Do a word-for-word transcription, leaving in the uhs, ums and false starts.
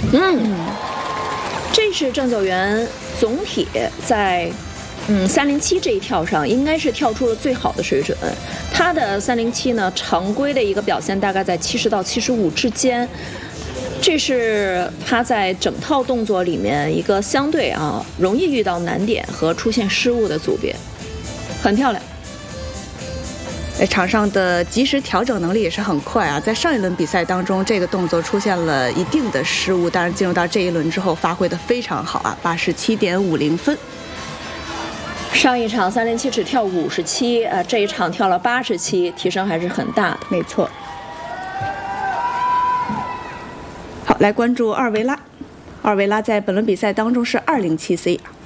嗯，这是郑走元总体在嗯三零七这一跳上应该是跳出了最好的水准。他的三零七呢，常规的一个表现大概在七十到七十五之间。这是他在整套动作里面一个相对啊容易遇到难点和出现失误的组别，很漂亮。 在场上的及时调整能力也是很快啊！在上一轮比赛当中，这个动作出现了一定的失误，但是进入到这一轮之后，发挥的非常好啊，八十七点五零分。 上一场三零七只跳五十七，呃，这一场跳了八十七，提升还是很大的。 没错。好，来关注二维拉。二维拉在本轮比赛当中是二零七 C。